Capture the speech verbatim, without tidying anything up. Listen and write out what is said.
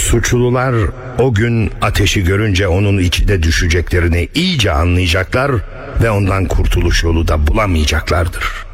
Suçlular o gün ateşi görünce onun içine düşeceklerini iyice anlayacaklar ve ondan kurtuluş yolu da bulamayacaklardır.